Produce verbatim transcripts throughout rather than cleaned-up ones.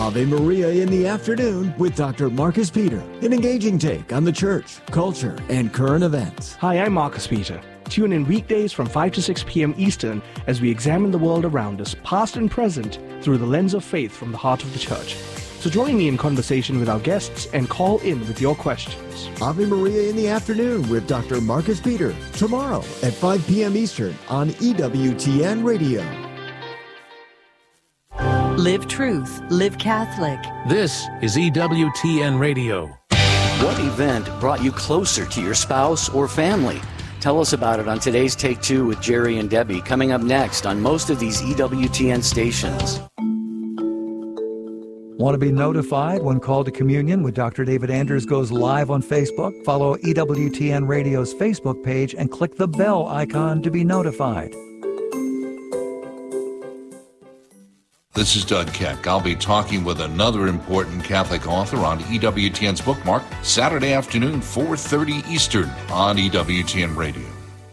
Ave Maria in the afternoon with Doctor Marcus Peter. An engaging take on the church, culture, and current events. Hi, I'm Marcus Peter. Tune in weekdays from five to six p.m. Eastern as we examine the world around us, past and present, through the lens of faith from the heart of the church. So join me in conversation with our guests and call in with your questions. Ave Maria in the afternoon with Doctor Marcus Peter. Tomorrow at five p.m. Eastern on E W T N Radio. Live truth. Live Catholic. This is E W T N Radio. What event brought you closer to your spouse or family? Tell us about it on today's Take Two with Jerry and Debbie, coming up next on most of these E W T N stations. Want to be notified when Call to Communion with Doctor David Anders goes live on Facebook? Follow E W T N Radio's Facebook page and click the bell icon to be notified. This is Doug Keck. I'll be talking with another important Catholic author on E W T N's Bookmark, Saturday afternoon, four thirty Eastern on E W T N Radio.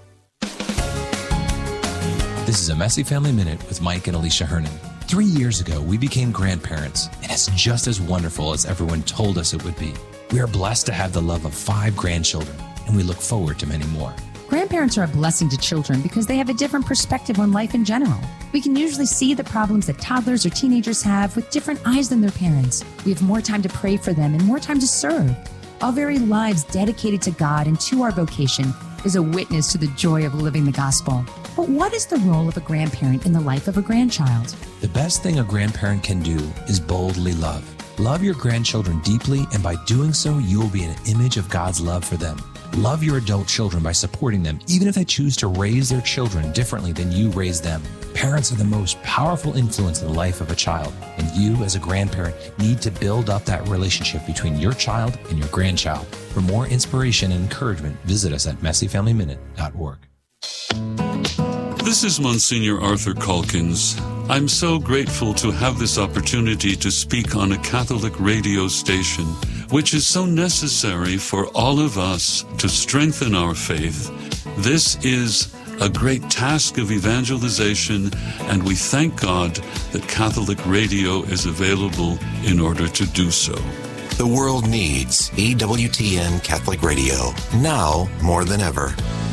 This is a Messy Family Minute with Mike and Alicia Hernan. Three years ago, we became grandparents, and it's just as wonderful as everyone told us it would be. We are blessed to have the love of five grandchildren, and we look forward to many more. Grandparents are a blessing to children because they have a different perspective on life in general. We can usually see the problems that toddlers or teenagers have with different eyes than their parents. We have more time to pray for them and more time to serve. Our very lives dedicated to God and to our vocation is a witness to the joy of living the gospel. But what is the role of a grandparent in the life of a grandchild? The best thing a grandparent can do is boldly love. Love your grandchildren deeply, and by doing so, you will be an image of God's love for them. Love your adult children by supporting them, even if they choose to raise their children differently than you raised them. Parents are the most powerful influence in the life of a child, and you, as a grandparent, need to build up that relationship between your child and your grandchild. For more inspiration and encouragement, visit us at messy family minute dot org. This is Monsignor Arthur Calkins. I'm so grateful to have this opportunity to speak on a Catholic radio station, which is so necessary for all of us to strengthen our faith. This is a great task of evangelization, and we thank God that Catholic radio is available in order to do so. The world needs E W T N Catholic Radio, now more than ever.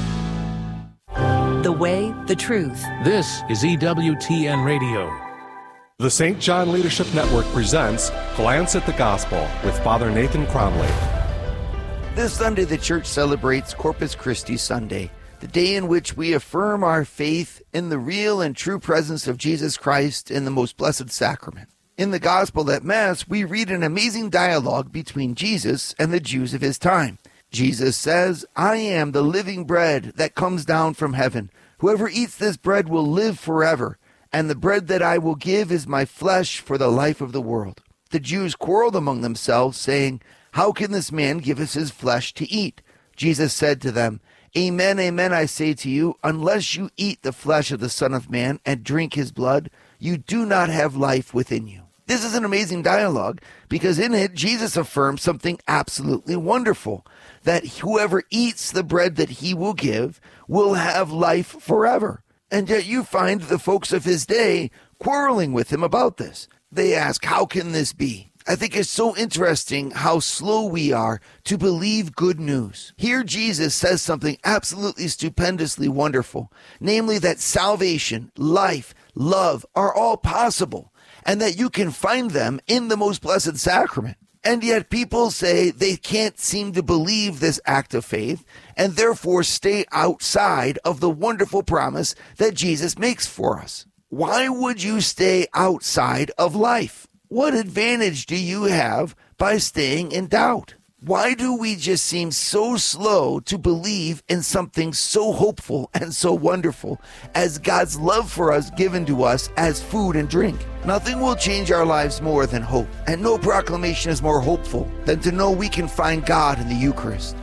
The way, the truth. This is E W T N Radio. The Saint John Leadership Network presents Glance at the Gospel with Father Nathan Cromley. This Sunday, the Church celebrates Corpus Christi Sunday, the day in which we affirm our faith in the real and true presence of Jesus Christ in the most blessed sacrament. In the Gospel at Mass, we read an amazing dialogue between Jesus and the Jews of his time. Jesus says, "I am the living bread that comes down from heaven. Whoever eats this bread will live forever, and the bread that I will give is my flesh for the life of the world." The Jews quarreled among themselves, saying, "How can this man give us his flesh to eat?" Jesus said to them, "Amen, amen, I say to you, unless you eat the flesh of the Son of Man and drink his blood, you do not have life within you." This is an amazing dialogue because in it, Jesus affirms something absolutely wonderful, that whoever eats the bread that he will give will have life forever. And yet you find the folks of his day quarreling with him about this. They ask, how can this be? I think it's so interesting how slow we are to believe good news. Here Jesus says something absolutely stupendously wonderful, namely that salvation, life, love are all possible, and that you can find them in the most blessed sacrament. And yet people say they can't seem to believe this act of faith and therefore stay outside of the wonderful promise that Jesus makes for us. Why would you stay outside of life? What advantage do you have by staying in doubt? Why do we just seem so slow to believe in something so hopeful and so wonderful as God's love for us given to us as food and drink? Nothing will change our lives more than hope, and no proclamation is more hopeful than to know we can find God in the Eucharist.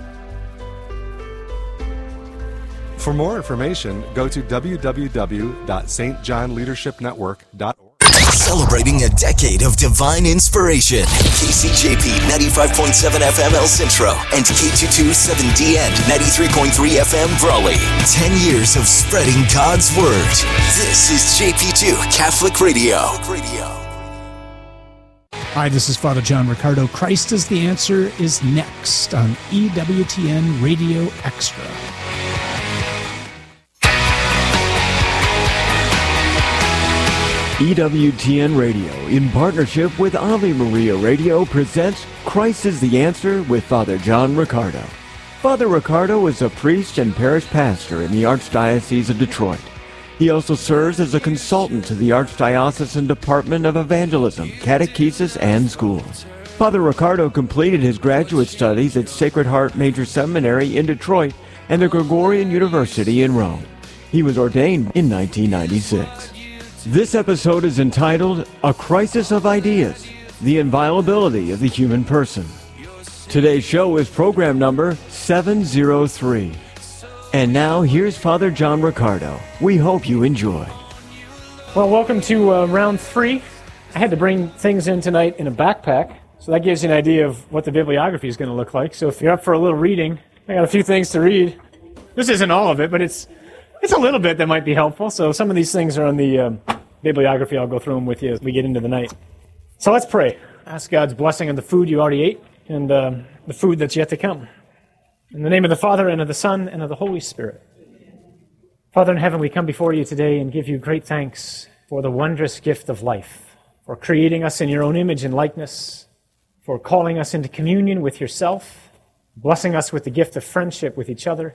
For more information, go to w w w dot s t john leadership network dot org. Celebrating a decade of divine inspiration. K C J P ninety-five point seven F M El Centro and K two twenty-seven D N ninety-three point three F M Brawley. Ten years of spreading God's Word. This is J P two Catholic Radio. Hi, this is Father John Riccardo. Christ is the Answer is next on E W T N Radio Extra. E W T N Radio, in partnership with Ave Maria Radio, presents Christ is the Answer with Father John Riccardo. Father Riccardo is a priest and parish pastor in the Archdiocese of Detroit. He also serves as a consultant to the Archdiocesan Department of Evangelism, Catechesis, and Schools. Father Riccardo completed his graduate studies at Sacred Heart Major Seminary in Detroit and the Gregorian University in Rome. He was ordained in nineteen ninety-six. This episode is entitled, A Crisis of Ideas, the Inviolability of the Human Person. Today's show is program number seven oh three. And now, here's Father John Riccardo. We hope you enjoy. Well, welcome to uh, round three. I had to bring things in tonight in a backpack, so that gives you an idea of what the bibliography is going to look like. So if you're up for a little reading, I got a few things to read. This isn't all of it, but it's It's a little bit that might be helpful. So some of these things are on the um, bibliography. I'll go through them with you as we get into the night. So let's pray. Ask God's blessing on the food you already ate and um, the food that's yet to come. In the name of the Father, and of the Son, and of the Holy Spirit. Father in heaven, we come before you today and give you great thanks for the wondrous gift of life, for creating us in your own image and likeness, for calling us into communion with yourself, blessing us with the gift of friendship with each other.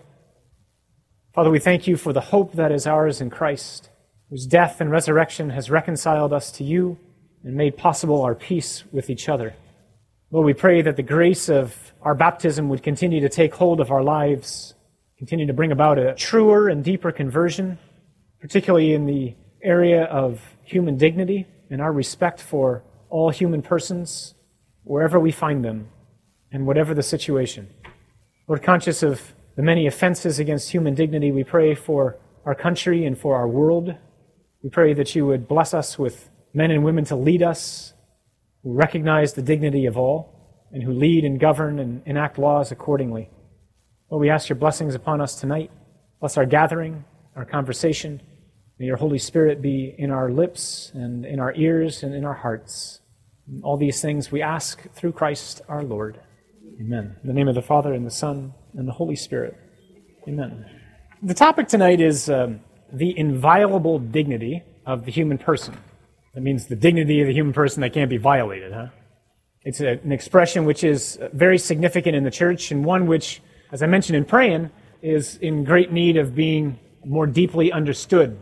Father, we thank you for the hope that is ours in Christ, whose death and resurrection has reconciled us to you and made possible our peace with each other. Lord, we pray that the grace of our baptism would continue to take hold of our lives, continue to bring about a truer and deeper conversion, particularly in the area of human dignity and our respect for all human persons, wherever we find them and whatever the situation. Lord, conscious of the many offenses against human dignity, we pray for our country and for our world. We pray that you would bless us with men and women to lead us, who recognize the dignity of all, and who lead and govern and enact laws accordingly. Lord, we ask your blessings upon us tonight. Bless our gathering, our conversation. May your Holy Spirit be in our lips and in our ears and in our hearts. And all these things we ask through Christ our Lord. Amen. In the name of the Father, and the Son, and the Holy Spirit. Amen. The topic tonight is um, the inviolable dignity of the human person. That means the dignity of the human person that can't be violated, huh? It's a, an expression which is very significant in the church, and one which, as I mentioned in praying, is in great need of being more deeply understood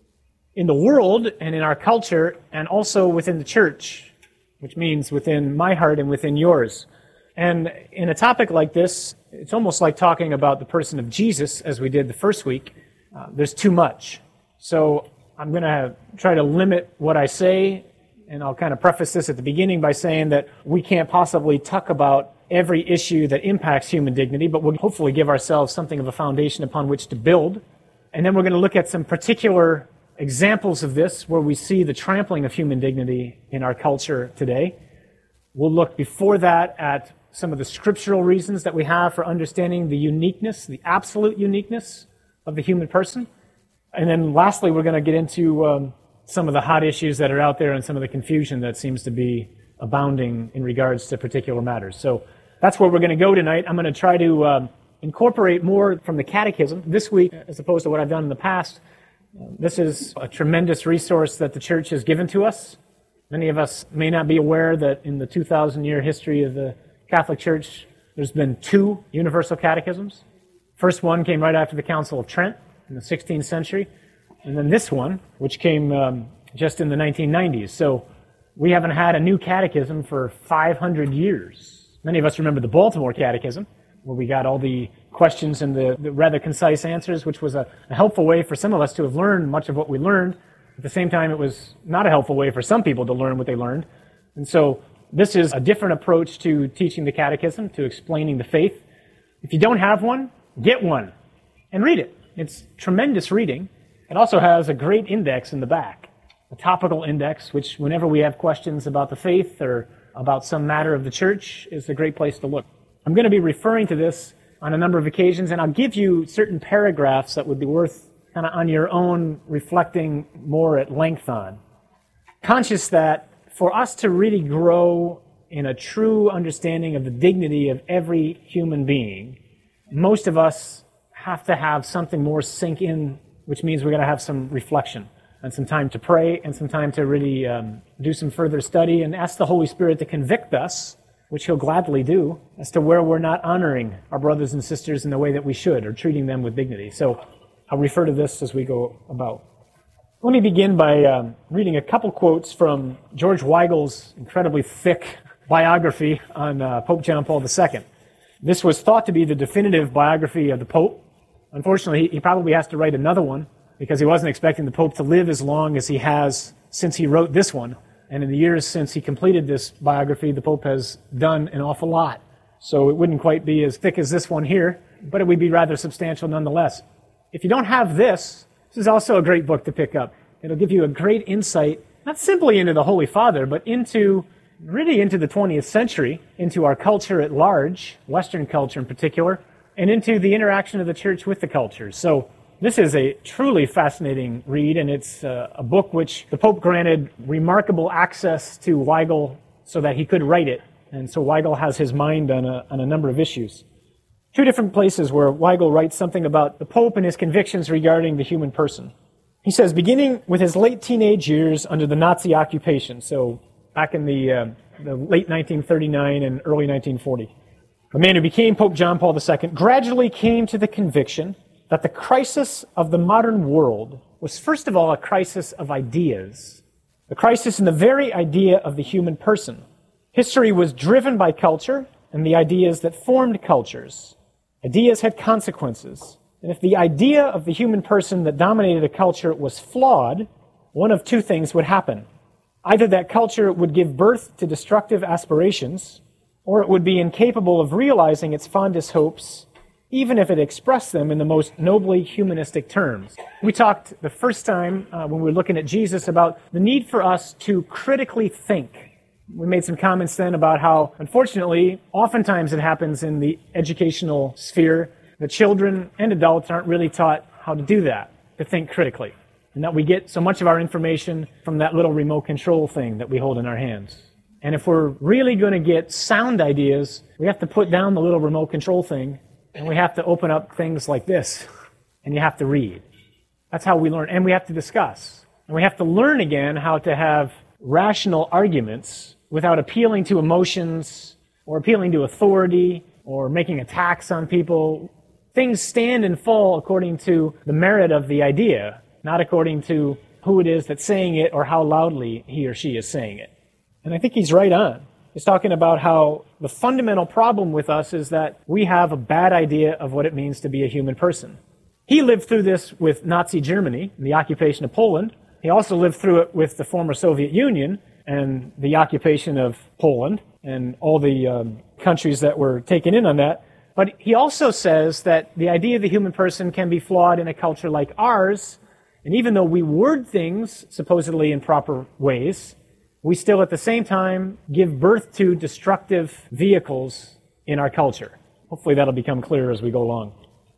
in the world and in our culture, and also within the church, which means within my heart and within yours. And in a topic like this, it's almost like talking about the person of Jesus, as we did the first week. Uh, there's too much. So I'm going to try to limit what I say, and I'll kind of preface this at the beginning by saying that we can't possibly talk about every issue that impacts human dignity, but we'll hopefully give ourselves something of a foundation upon which to build. And then we're going to look at some particular examples of this where we see the trampling of human dignity in our culture today. We'll look before that at some of the scriptural reasons that we have for understanding the uniqueness, the absolute uniqueness of the human person. And then lastly, we're going to get into um, some of the hot issues that are out there and some of the confusion that seems to be abounding in regards to particular matters. So that's where we're going to go tonight. I'm going to try to um, incorporate more from the Catechism this week as opposed to what I've done in the past. Uh, this is a tremendous resource that the Church has given to us. Many of us may not be aware that in the two thousand year history of the Catholic Church, there's been two universal catechisms. First one came right after the Council of Trent in the sixteenth century, and then this one, which came um, just in the nineteen nineties. So we haven't had a new catechism for five hundred years. Many of us remember the Baltimore Catechism, where we got all the questions and the, the rather concise answers, which was a, a helpful way for some of us to have learned much of what we learned. At the same time, it was not a helpful way for some people to learn what they learned. And so this is a different approach to teaching the catechism, to explaining the faith. If you don't have one, get one and read it. It's tremendous reading. It also has a great index in the back, a topical index, which whenever we have questions about the faith or about some matter of the church is a great place to look. I'm going to be referring to this on a number of occasions, and I'll give you certain paragraphs that would be worth kind of on your own reflecting more at length on. Conscious that for us to really grow in a true understanding of the dignity of every human being, most of us have to have something more sink in, which means we're going to have some reflection and some time to pray and some time to really um, do some further study and ask the Holy Spirit to convict us, which He'll gladly do, as to where we're not honoring our brothers and sisters in the way that we should, or treating them with dignity. So I'll refer to this as we go about. Let me begin by um, reading a couple quotes from George Weigel's incredibly thick biography on uh, Pope John Paul the Second. This was thought to be the definitive biography of the Pope. Unfortunately, he probably has to write another one because he wasn't expecting the Pope to live as long as he has since he wrote this one. And in the years since he completed this biography, the Pope has done an awful lot. So it wouldn't quite be as thick as this one here, but it would be rather substantial nonetheless. If you don't have this, this is also a great book to pick up. It'll give you a great insight, not simply into the Holy Father, but into, really into the twentieth century, into our culture at large, Western culture in particular, and into the interaction of the church with the cultures. So this is a truly fascinating read, and it's uh, a book which the Pope granted remarkable access to Weigel so that he could write it. And so Weigel has his mind on a, on a number of issues. Two different places where Weigel writes something about the Pope and his convictions regarding the human person. He says, beginning with his late teenage years under the Nazi occupation, so back in the, uh, the late nineteen thirty-nine and early nineteen forty, the man who became Pope John Paul the Second gradually came to the conviction that the crisis of the modern world was first of all a crisis of ideas, a crisis in the very idea of the human person. History was driven by culture and the ideas that formed cultures. Ideas had consequences. And if the idea of the human person that dominated a culture was flawed, one of two things would happen. Either that culture would give birth to destructive aspirations, or it would be incapable of realizing its fondest hopes, even if it expressed them in the most nobly humanistic terms. We talked the first time uh, when we were looking at Jesus about the need for us to critically think. We made some comments then about how, unfortunately, oftentimes it happens in the educational sphere. The children and adults aren't really taught how to do that, to think critically, and that we get so much of our information from that little remote control thing that we hold in our hands. And if we're really going to get sound ideas, we have to put down the little remote control thing, and we have to open up things like this, and you have to read. That's how we learn, and we have to discuss. And we have to learn again how to have rational arguments without appealing to emotions or appealing to authority or making attacks on people. Things stand and fall according to the merit of the idea, not according to who it is that's saying it or how loudly he or she is saying it. And I think he's right on. He's talking about how the fundamental problem with us is that we have a bad idea of what it means to be a human person. He lived through this with Nazi Germany and the occupation of Poland. He also lived through it with the former Soviet Union and the occupation of Poland and all the um, countries that were taken in on that. But he also says that the idea of the human person can be flawed in a culture like ours, and even though we word things supposedly in proper ways, we still at the same time give birth to destructive vehicles in our culture. Hopefully that'll become clearer as we go along.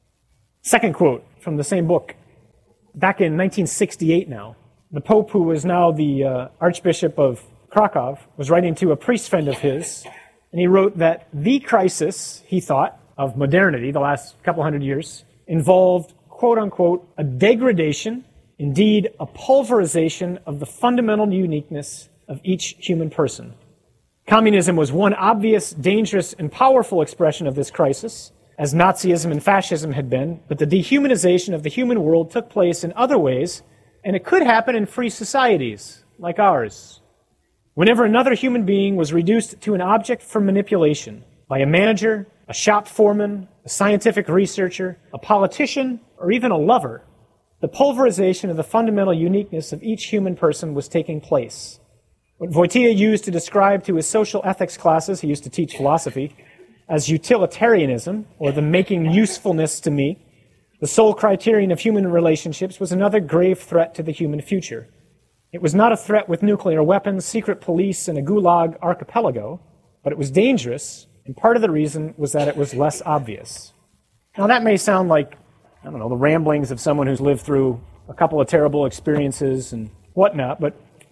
Second quote from the same book. Back in nineteen sixty-eight now, the Pope, who was now the uh, Archbishop of Krakow, was writing to a priest friend of his, and he wrote that the crisis, he thought, of modernity, the last couple hundred years, involved, quote-unquote, a degradation, indeed a pulverization of the fundamental uniqueness of each human person. Communism was one obvious, dangerous, and powerful expression of this crisis, as Nazism and fascism had been, but the dehumanization of the human world took place in other ways, and it could happen in free societies like ours. Whenever another human being was reduced to an object for manipulation by a manager, a shop foreman, a scientific researcher, a politician, or even a lover, the pulverization of the fundamental uniqueness of each human person was taking place. What Wojtyla used to describe to his social ethics classes, he used to teach philosophy, as utilitarianism, or the making usefulness to me, the sole criterion of human relationships, was another grave threat to the human future. It was not a threat with nuclear weapons, secret police, and a gulag archipelago, but it was dangerous, and part of the reason was that it was less obvious. Now that may sound like, I don't know, the ramblings of someone who's lived through a couple of terrible experiences and whatnot, but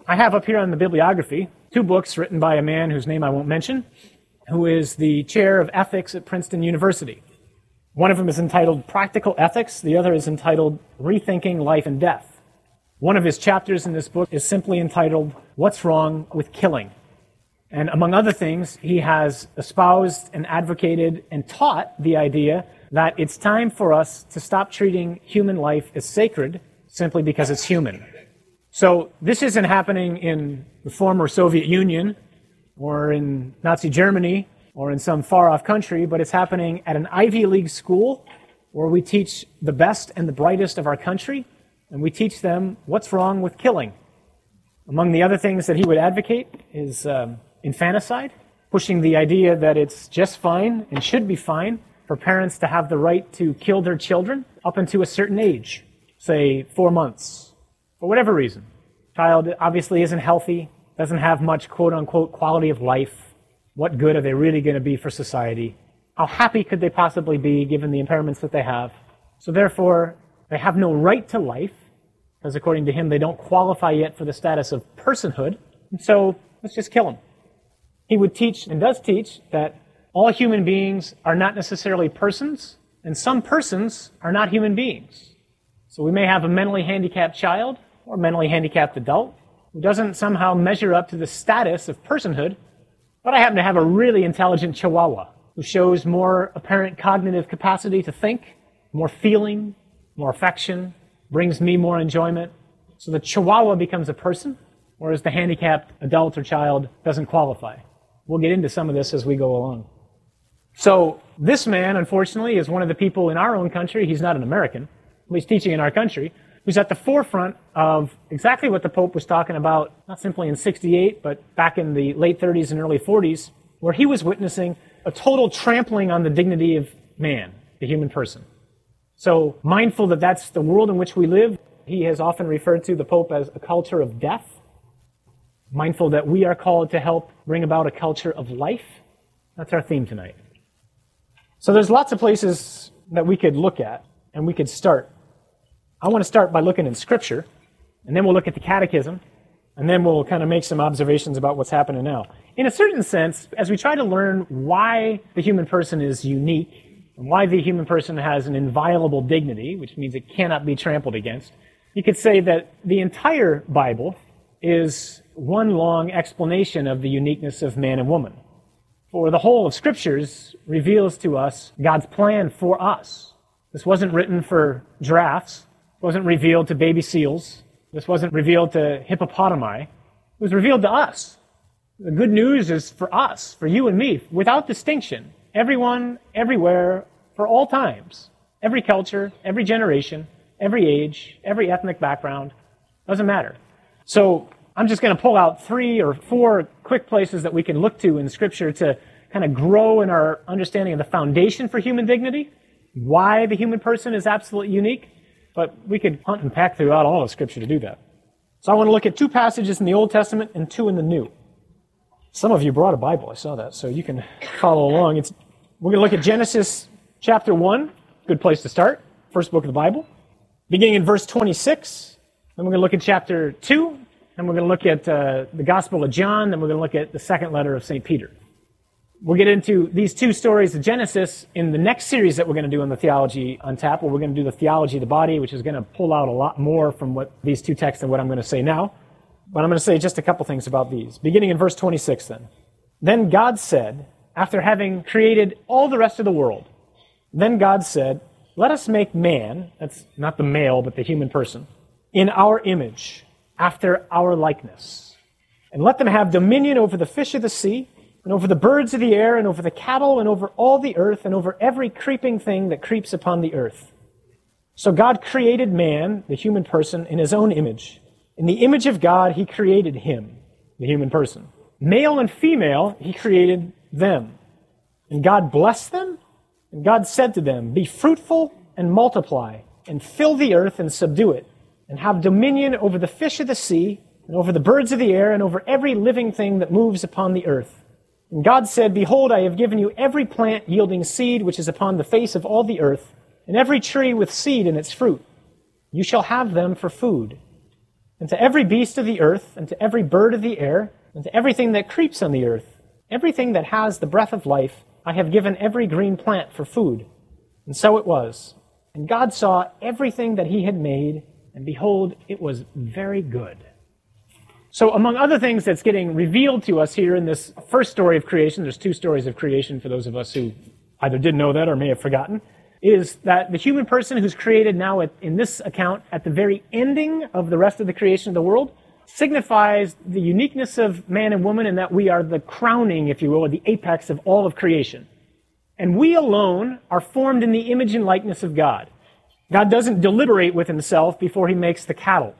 I have up here on the bibliography two books written by a man whose name I won't mention, who is the chair of ethics at Princeton University. One of them is entitled Practical Ethics. The other is entitled Rethinking Life and Death. One of his chapters in this book is simply entitled What's Wrong with Killing? And among other things, he has espoused and advocated and taught the idea that it's time for us to stop treating human life as sacred simply because it's human. So this isn't happening in the former Soviet Union or in Nazi Germany or in some far-off country, but it's happening at an Ivy League school where we teach the best and the brightest of our country, and we teach them what's wrong with killing. Among the other things that he would advocate is um, infanticide, pushing the idea that it's just fine and should be fine for parents to have the right to kill their children up until a certain age, say four months, for whatever reason. Child obviously isn't healthy, doesn't have much quote-unquote quality of life. What good are they really going to be for society? How happy could they possibly be given the impairments that they have? So therefore, they have no right to life, because according to him, they don't qualify yet for the status of personhood, and so let's just kill them. He would teach, and does teach, that all human beings are not necessarily persons, and some persons are not human beings. So we may have a mentally handicapped child or mentally handicapped adult who doesn't somehow measure up to the status of personhood, but I happen to have a really intelligent chihuahua who shows more apparent cognitive capacity to think, more feeling, more affection, brings me more enjoyment. So the chihuahua becomes a person, whereas the handicapped adult or child doesn't qualify. We'll get into some of this as we go along. So this man, unfortunately, is one of the people in our own country, he's not an American, at least teaching in our country, who's at the forefront of exactly what the Pope was talking about, not simply in sixty-eight, but back in the late thirties and early forties, where he was witnessing a total trampling on the dignity of man, the human person. So mindful that that's the world in which we live, he has often referred to the Pope as a culture of death. Mindful that we are called to help bring about a culture of life. That's our theme tonight. So there's lots of places that we could look at, and we could start. I want to start by looking in Scripture, and then we'll look at the Catechism, and then we'll kind of make some observations about what's happening now. In a certain sense, as we try to learn why the human person is unique, and why the human person has an inviolable dignity, which means it cannot be trampled against, you could say that the entire Bible is one long explanation of the uniqueness of man and woman. For the whole of Scriptures reveals to us God's plan for us. This wasn't written for giraffes. It wasn't revealed to baby seals. This wasn't revealed to hippopotami. It was revealed to us. The good news is for us, for you and me, without distinction. Everyone, everywhere, for all times. Every culture, every generation, every age, every ethnic background. Doesn't matter. So I'm just going to pull out three or four quick places that we can look to in Scripture to kind of grow in our understanding of the foundation for human dignity, why the human person is absolutely unique, but we could hunt and peck throughout all of Scripture to do that. So I want to look at two passages in the Old Testament and two in the New. Some of you brought a Bible, I saw that, so you can follow along. It's, we're going to look at Genesis chapter one, good place to start, first book of the Bible, beginning in verse twenty-six. Then we're going to look at chapter two, and we're going to look at uh, the Gospel of John, then we're going to look at the second letter of Saint Peter. We'll get into these two stories of Genesis in the next series that we're going to do on the Theology on Tap, where we're going to do the Theology of the Body, which is going to pull out a lot more from what these two texts and what I'm going to say now. But I'm going to say just a couple things about these. Beginning in verse twenty-six then. Then God said, after having created all the rest of the world, then God said, let us make man, that's not the male, but the human person, in our image, after our likeness. And let them have dominion over the fish of the sea, and over the birds of the air, and over the cattle, and over all the earth, and over every creeping thing that creeps upon the earth. So God created man, the human person, in his own image. In the image of God, he created him, the human person. Male and female, he created them. And God blessed them, and God said to them, be fruitful and multiply, and fill the earth and subdue it, and have dominion over the fish of the sea, and over the birds of the air, and over every living thing that moves upon the earth. And God said, behold, I have given you every plant yielding seed which is upon the face of all the earth, and every tree with seed in its fruit. You shall have them for food. and to every beast of the earth, and to every bird of the air, and to everything that creeps on the earth, everything that has the breath of life, I have given every green plant for food. And so it was. And God saw everything that he had made, and behold, it was very good. So among other things that's getting revealed to us here in this first story of creation, there's two stories of creation for those of us who either didn't know that or may have forgotten, is that the human person who's created now at, in this account at the very ending of the rest of the creation of the world signifies the uniqueness of man and woman in that we are the crowning, if you will, or the apex of all of creation. And we alone are formed in the image and likeness of God. God doesn't deliberate with himself before he makes the cattle.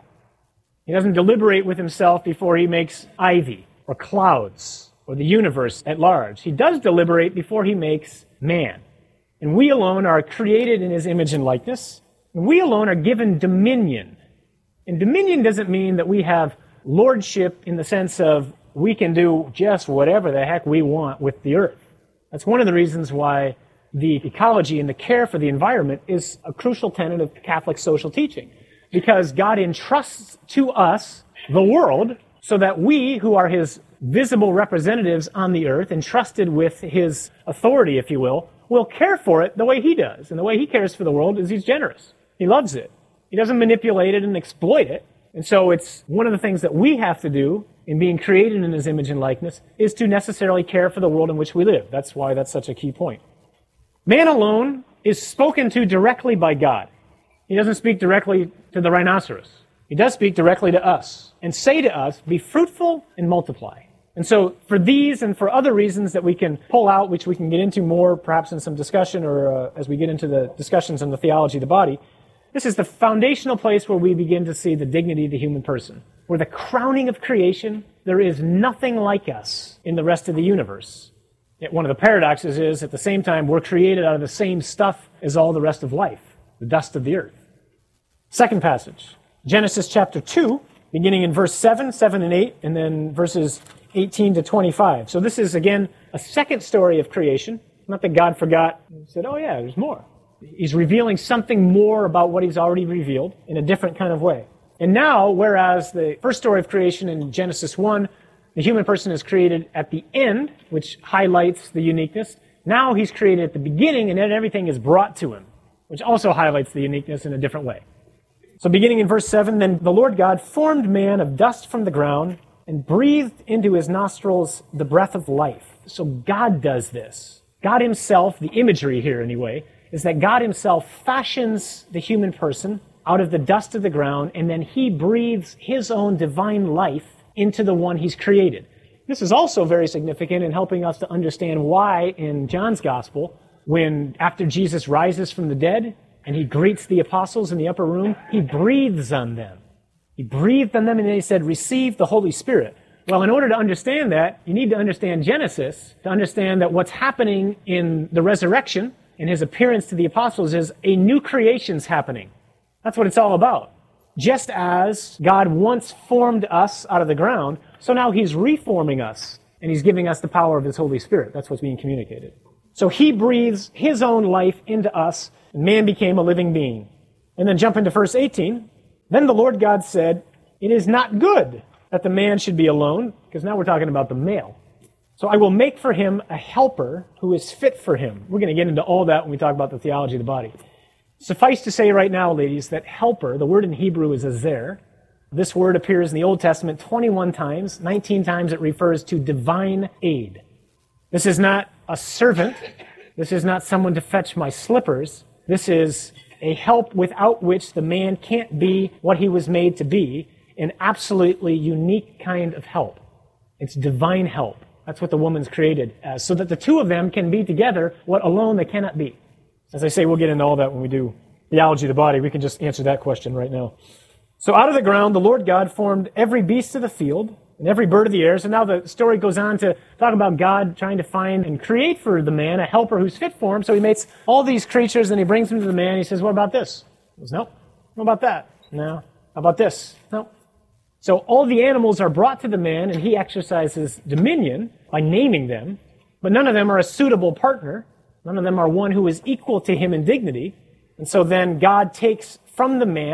He doesn't deliberate with himself before he makes ivy or clouds or the universe at large. He does deliberate before he makes man. And we alone are created in his image and likeness. And we alone are given dominion. And dominion doesn't mean that we have lordship in the sense of we can do just whatever the heck we want with the earth. That's one of the reasons why the ecology and the care for the environment is a crucial tenet of Catholic social teaching. Because God entrusts to us the world so that we, who are his visible representatives on the earth, entrusted with his authority, if you will, will care for it the way he does. And the way he cares for the world is he's generous. He loves it. He doesn't manipulate it and exploit it. And so it's one of the things that we have to do in being created in his image and likeness is to necessarily care for the world in which we live. That's why that's such a key point. Man alone is spoken to directly by God. He doesn't speak directly to the rhinoceros. He does speak directly to us and say to us, be fruitful and multiply. And so for these and for other reasons that we can pull out, which we can get into more perhaps in some discussion or uh, as we get into the discussions on the theology of the body, this is the foundational place where we begin to see the dignity of the human person. We're the crowning of creation. There is nothing like us in the rest of the universe. Yet one of the paradoxes is, at the same time, we're created out of the same stuff as all the rest of life, the dust of the earth. Second passage, Genesis chapter two, beginning in verse seven, seven and eight, and then verses eighteen to twenty-five. So this is, again, a second story of creation. Not that God forgot and said, oh yeah, there's more. He's revealing something more about what he's already revealed in a different kind of way. And now, whereas the first story of creation in Genesis one, the human person is created at the end, which highlights the uniqueness. Now he's created at the beginning, and then everything is brought to him, which also highlights the uniqueness in a different way. So beginning in verse seven, then the Lord God formed man of dust from the ground and breathed into his nostrils the breath of life. So God does this. God himself, the imagery here anyway, is that God himself fashions the human person out of the dust of the ground, and then he breathes his own divine life into the one he's created. This is also very significant in helping us to understand why in John's gospel, when after Jesus rises from the dead and he greets the apostles in the upper room, he breathes on them. He breathed on them and then he said, receive the Holy Spirit. Well, in order to understand that, you need to understand Genesis, to understand that what's happening in the resurrection, in his appearance to the apostles, is a new creation's happening. That's what it's all about. Just as God once formed us out of the ground, so now he's reforming us, and he's giving us the power of his Holy Spirit. That's what's being communicated. So he breathes his own life into us, and man became a living being. And then jump into verse eighteen. Then the Lord God said, it is not good that the man should be alone, because now we're talking about the male. So I will make for him a helper who is fit for him. We're going to get into all that when we talk about the theology of the body. Suffice to say right now, ladies, that helper, the word in Hebrew is azer. This word appears in the Old Testament twenty-one times. nineteen times it refers to divine aid. This is not a servant. This is not someone to fetch my slippers. This is a help without which the man can't be what he was made to be, an absolutely unique kind of help. It's divine help. That's what the woman's created as, so that the two of them can be together what alone they cannot be. As I say, we'll get into all that when we do theology of the body. We can just answer that question right now. So out of the ground, the Lord God formed every beast of the field and every bird of the air. So now the story goes on to talk about God trying to find and create for the man a helper who's fit for him. So he makes all these creatures and he brings them to the man. He says, what about this? He goes, no. What about that? No. How about this? No. So all the animals are brought to the man and he exercises dominion by naming them, but none of them are a suitable partner. None of them are one who is equal to him in dignity. And so then God takes from the man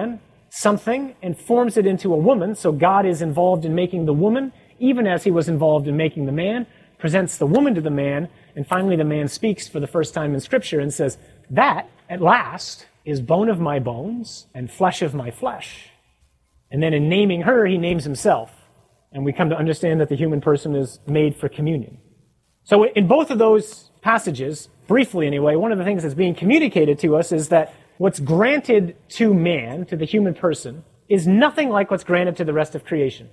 something and forms it into a woman, so God is involved in making the woman, even as he was involved in making the man, presents the woman to the man, and finally the man speaks for the first time in Scripture and says, that, at last, is bone of my bones and flesh of my flesh. And then in naming her, he names himself. And we come to understand that the human person is made for communion. So in both of those passages, briefly anyway, one of the things that's being communicated to us is that what's granted to man, to the human person, is nothing like what's granted to the rest of creation.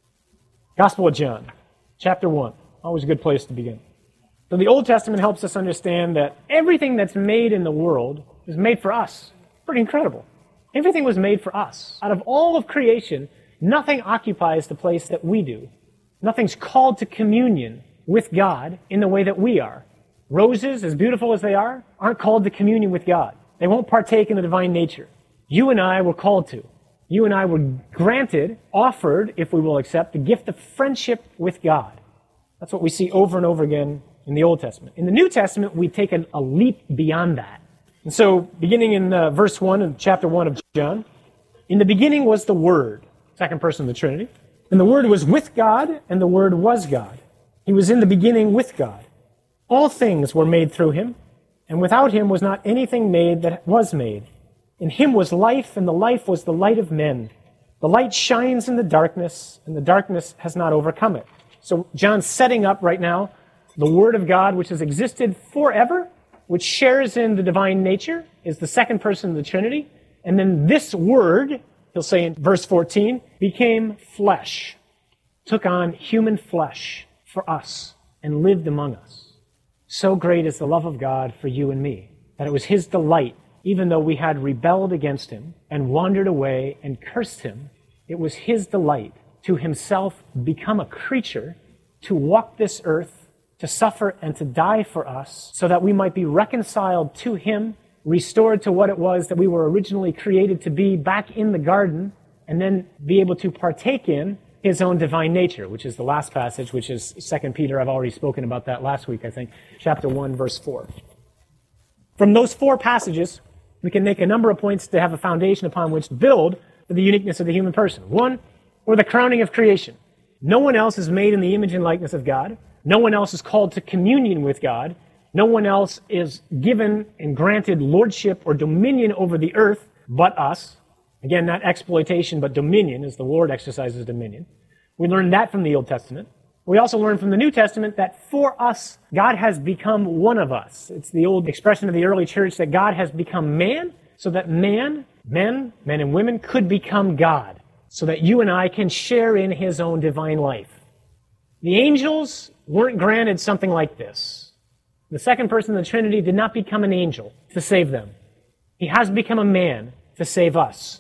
Gospel of John, chapter one. Always a good place to begin. So the Old Testament helps us understand that everything that's made in the world is made for us. Pretty incredible. Everything was made for us. Out of all of creation, nothing occupies the place that we do. Nothing's called to communion with God in the way that we are. Roses, as beautiful as they are, aren't called to communion with God. They won't partake in the divine nature. You and I were called to. You and I were granted, offered, if we will accept, the gift of friendship with God. That's what we see over and over again in the Old Testament. In the New Testament, we take a, a leap beyond that. And so, beginning in uh, verse one of chapter one of John, in the beginning was the Word, second person of the Trinity, and the Word was with God, and the Word was God. He was in the beginning with God. All things were made through him, and without him was not anything made that was made. In him was life, and the life was the light of men. The light shines in the darkness, and the darkness has not overcome it. So John's setting up right now the Word of God, which has existed forever, which shares in the divine nature, is the second person of the Trinity. And then this Word, he'll say in verse fourteen, became flesh, took on human flesh for us, and lived among us. So great is the love of God for you and me, that it was his delight, even though we had rebelled against him and wandered away and cursed him, it was his delight to himself become a creature, to walk this earth, to suffer and to die for us, so that we might be reconciled to him, restored to what it was that we were originally created to be back in the garden, and then be able to partake in his own divine nature, which is the last passage, which is Second Peter. I've already spoken about that last week, I think, chapter one, verse four. From those four passages, we can make a number of points to have a foundation upon which to build for the uniqueness of the human person. One, we're the crowning of creation. No one else is made in the image and likeness of God. No one else is called to communion with God. No one else is given and granted lordship or dominion over the earth but us. Again, not exploitation, but dominion, as the Lord exercises dominion. We learn that from the Old Testament. We also learn from the New Testament that for us, God has become one of us. It's the old expression of the early church that God has become man, so that man, men, men and women, could become God, so that you and I can share in his own divine life. The angels weren't granted something like this. The second person of the Trinity did not become an angel to save them. He has become a man to save us.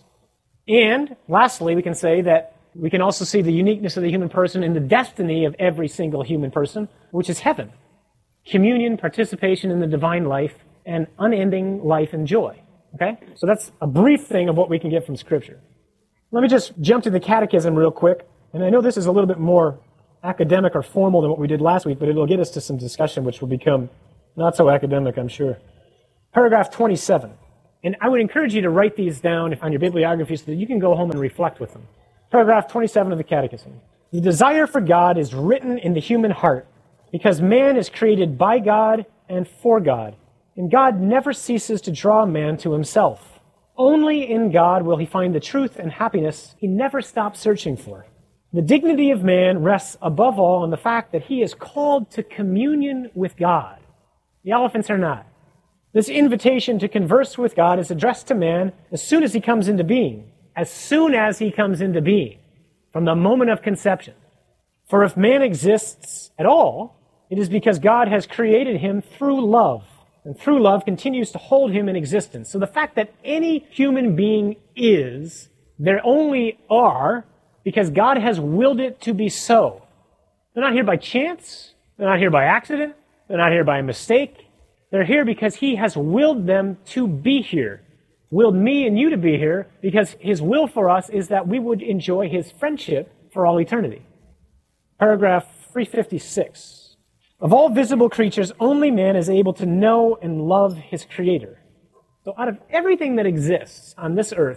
And lastly, we can say that we can also see the uniqueness of the human person in the destiny of every single human person, which is heaven. Communion, participation in the divine life, and unending life and joy. Okay? So that's a brief thing of what we can get from Scripture. Let me just jump to the catechism real quick. And I know this is a little bit more academic or formal than what we did last week, but it'll get us to some discussion which will become not so academic, I'm sure. Paragraph twenty-seven. And I would encourage you to write these down on your bibliography so that you can go home and reflect with them. Paragraph twenty-seven of the Catechism. The desire for God is written in the human heart because man is created by God and for God. And God never ceases to draw man to himself. Only in God will he find the truth and happiness he never stops searching for. The dignity of man rests above all on the fact that he is called to communion with God. The elephants are not. This invitation to converse with God is addressed to man as soon as he comes into being. As soon as he comes into being. From the moment of conception. For if man exists at all, it is because God has created him through love. And through love continues to hold him in existence. So the fact that any human being is, there only are, because God has willed it to be so. They're not here by chance. They're not here by accident. They're not here by mistake. They're here because he has willed them to be here. Willed me and you to be here because his will for us is that we would enjoy his friendship for all eternity. Paragraph three fifty-six. Of all visible creatures, only man is able to know and love his Creator. So out of everything that exists on this earth,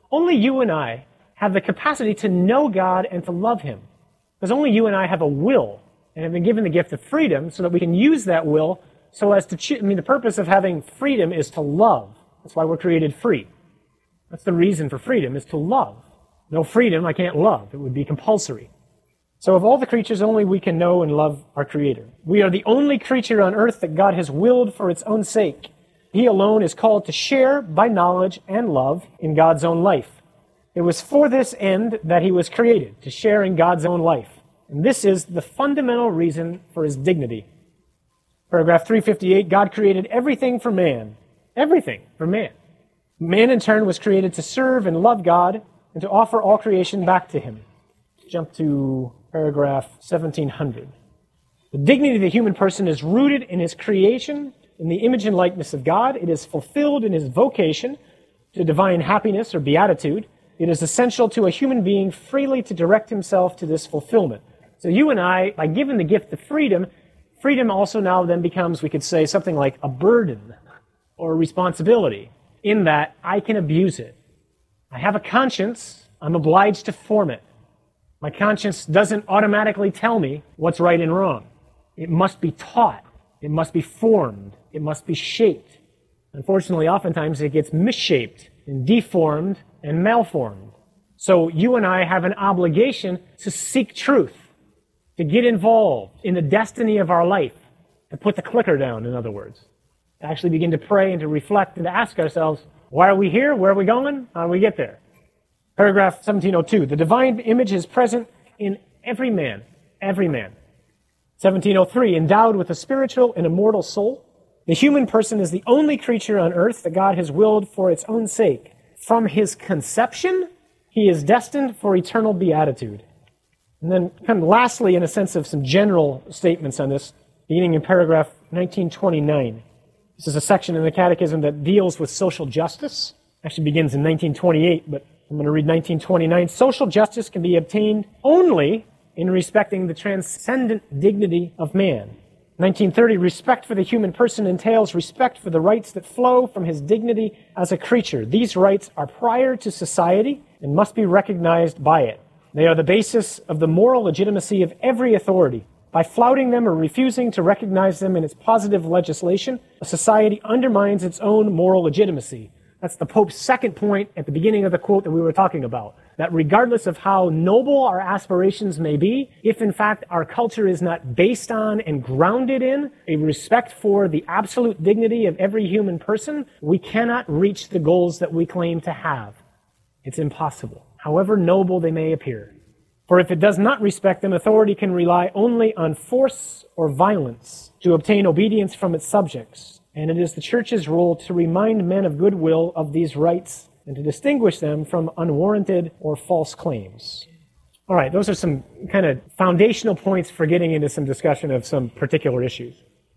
Only you and I have the capacity to know God and to love him. Because only you and I have a will and have been given the gift of freedom so that we can use that will so as to choose. I mean, the purpose of having freedom is to love. That's why we're created free. That's the reason for freedom, is to love. No freedom, I can't love. It would be compulsory. So of all the creatures, only we can know and love our Creator. We are the only creature on earth that God has willed for its own sake. He alone is called to share by knowledge and love in God's own life. It was for this end that he was created, to share in God's own life. And this is the fundamental reason for his dignity. Paragraph three fifty-eight, God created everything for man. Everything for man. Man in turn was created to serve and love God and to offer all creation back to him. Jump to paragraph seventeen hundred. The dignity of the human person is rooted in his creation, in the image and likeness of God. It is fulfilled in his vocation to divine happiness or beatitude. It is essential to a human being freely to direct himself to this fulfillment. So you and I, by giving the gift of freedom, freedom also now then becomes, we could say, something like a burden or a responsibility, in that I can abuse it. I have a conscience. I'm obliged to form it. My conscience doesn't automatically tell me what's right and wrong. It must be taught. It must be formed. It must be shaped. Unfortunately, oftentimes it gets misshaped and deformed and malformed. So you and I have an obligation to seek truth, to get involved in the destiny of our life, to put the clicker down, in other words, to actually begin to pray and to reflect and to ask ourselves, why are we here? Where are we going? How do we get there? Paragraph seventeen oh two, the divine image is present in every man, every man. seventeen oh three, endowed with a spiritual and immortal soul, the human person is the only creature on earth that God has willed for its own sake. From his conception, he is destined for eternal beatitude. And then, kind of lastly, in a sense of some general statements on this, beginning in paragraph nineteen twenty-nine. This is a section in the Catechism that deals with social justice. Actually begins in nineteen twenty-eight, but I'm going to read nineteen twenty-nine. Social justice can be obtained only in respecting the transcendent dignity of man. nineteen thirty, respect for the human person entails respect for the rights that flow from his dignity as a creature. These rights are prior to society and must be recognized by it. They are the basis of the moral legitimacy of every authority. By flouting them or refusing to recognize them in its positive legislation, a society undermines its own moral legitimacy. That's the Pope's second point at the beginning of the quote that we were talking about. That regardless of how noble our aspirations may be, if in fact our culture is not based on and grounded in a respect for the absolute dignity of every human person, we cannot reach the goals that we claim to have. It's impossible, however noble they may appear. For if it does not respect them, authority can rely only on force or violence to obtain obedience from its subjects. And it is the Church's role to remind men of goodwill of these rights and to distinguish them from unwarranted or false claims. All right, those are some kind of foundational points for getting into some discussion of some particular issues.